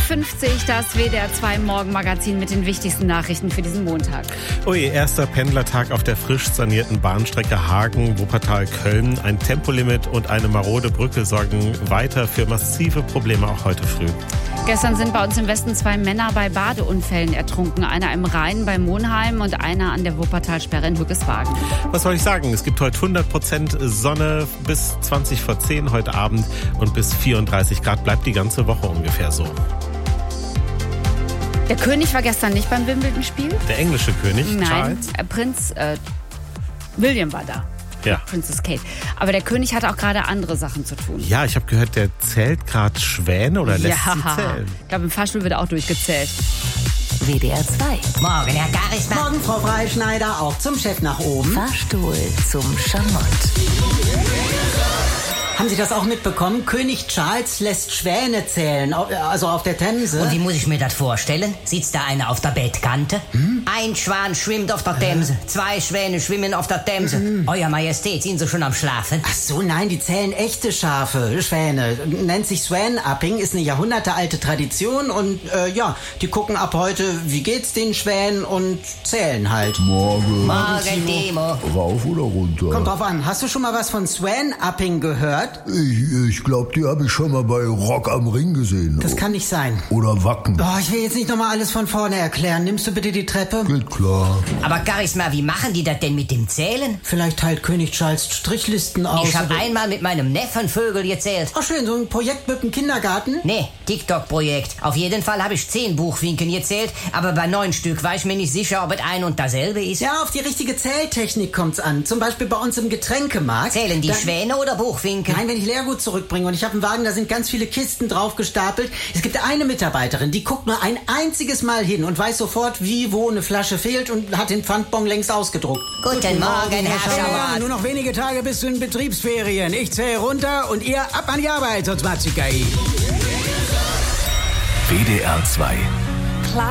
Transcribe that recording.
das WDR 2 Morgenmagazin mit den wichtigsten Nachrichten für diesen Montag. Ui, erster Pendlertag auf der frisch sanierten Bahnstrecke Hagen-Wuppertal-Köln. Ein Tempolimit und eine marode Brücke sorgen weiter für massive Probleme auch heute früh. Gestern sind bei uns im Westen 2 Männer bei Badeunfällen ertrunken. Einer im Rhein bei Monheim und einer an der Wuppertalsperre in Hückeswagen. Was soll ich sagen? Es gibt heute 100% Sonne bis 20 vor 10 heute Abend und bis 34 Grad bleibt die ganze Woche ungefähr so. Der König war gestern nicht beim Wimbledon-Spiel? Der englische König, Nein, Charles? Prinz William war da. Ja. Princess Kate. Aber der König hatte auch gerade andere Sachen zu tun. Ja, ich habe gehört, der zählt gerade Schwäne oder lässt sie zählen. Ich glaube, im Fahrstuhl wird auch durchgezählt. WDR 2. Morgen, Herr Garismann. Morgen, Frau Freischneider, auch zum Chef nach oben. Fahrstuhl zum Schamott. Haben Sie das auch mitbekommen? König Charles lässt Schwäne zählen, also auf der Themse. Und wie muss ich mir das vorstellen? Sitzt da einer auf der Bettkante? Ein Schwan schwimmt auf der Themse, 2 Schwäne schwimmen auf der Themse. Euer Majestät, sind Sie schon am Schlafen? Ach so, nein, die zählen echte Schwäne. Nennt sich Swan-Upping, ist eine jahrhundertealte Tradition und die gucken ab heute, wie geht's den Schwänen und zählen halt. Morgen. Demo. Rauf oder runter? Kommt drauf an, hast du schon mal was von Swan-Upping gehört? Ich glaube, die habe ich schon mal bei Rock am Ring gesehen. Das kann nicht sein. Oder Wacken. Oh, ich will jetzt nicht nochmal alles von vorne erklären. Nimmst du bitte die Treppe? Geht klar. Aber Garisma, wie machen die das denn mit dem Zählen? Vielleicht teilt König Charles Strichlisten aus. Ich habe einmal mit meinem Neffen Vögel gezählt. Oh schön, so ein Projekt mit dem Kindergarten? Nee, TikTok-Projekt. Auf jeden Fall habe ich 10 Buchfinken gezählt, aber bei 9 Stück war ich mir nicht sicher, ob es ein und dasselbe ist. Ja, auf die richtige Zähltechnik kommt's an. Zum Beispiel bei uns im Getränkemarkt. Zählen die Schwäne oder Buchfinken? Nein, wenn ich Leergut zurückbringe und ich habe einen Wagen, da sind ganz viele Kisten drauf gestapelt. Es gibt eine Mitarbeiterin, die guckt nur ein einziges Mal hin und weiß sofort, wie wo eine Flasche fehlt und hat den Pfandbon längst ausgedruckt. Guten Morgen, Herr Schamott. Nur noch wenige Tage bis zu den Betriebsferien. Ich zähle runter und ihr ab an die Arbeit, sonst macht's sich WDR 2